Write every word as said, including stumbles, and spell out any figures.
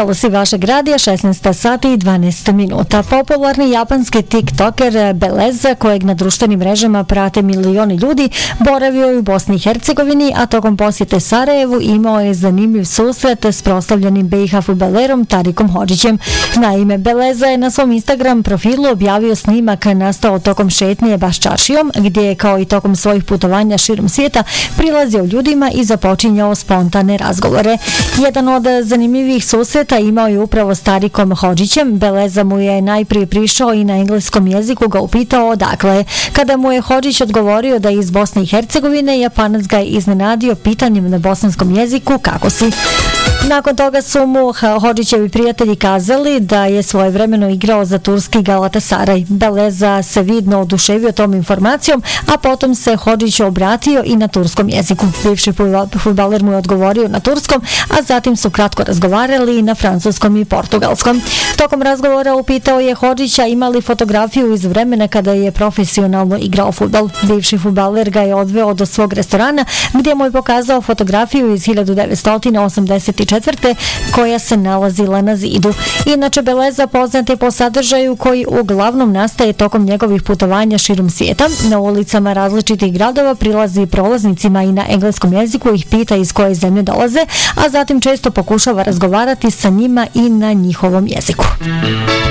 Talasi vašeg radija, šesnaest sati i dvanaest minuta. Popularni japanski tiktoker Beleza, kojeg na društvenim mrežama prate milioni ljudi, boravio je u Bosni i Hercegovini, a tokom posjete Sarajevu imao je zanimljiv susret s proslavljenim B i H fudbalerom Tarikom Hodžićem. Naime, Beleza je na svom Instagram profilu objavio snimak nastao tokom šetnje baš čaršijom, gdje je kao i tokom svojih putovanja širom svijeta prilazio ljudima i započinjao spontane razgovore. Jedan od zanimljivih susreta imao je upravo s Tarikom Hodžićem. Beleza mu je najprije prišao i na engleskom jeziku ga upitao odakle. Kada mu je Hodžić odgovorio da je iz Bosne i Hercegovine, Japanac ga je iznenadio pitanjem na bosanskom jeziku kako si. Nakon toga su mu Hodžićevi prijatelji kazali da je svojevremeno igrao za turski Galatasaraj. Beleza se vidno oduševio tom informacijom, a potom se Hodžić obratio i na turskom jeziku. Bivši fudbaler mu je odgovorio na turskom, a zatim su kratko razgovarali na francuskom i portugalskom. Tokom razgovora upitao je Hodžića ima li fotografiju iz vremena kada je profesionalno igrao fudbal. Bivši fudbaler ga je odveo do svog restorana gdje mu je pokazao fotografiju iz hiljadu devetsto osamdeset četvrte koja se nalazila na zidu. Inače, Beleza poznat je po sadržaju koji uglavnom nastaje tokom njegovih putovanja širom svijeta. Na ulicama različitih gradova prilazi prolaznicima i na engleskom jeziku ih pita iz koje zemlje dolaze, a zatim često pokušava razgovarati sa njima i na njihovom jeziku.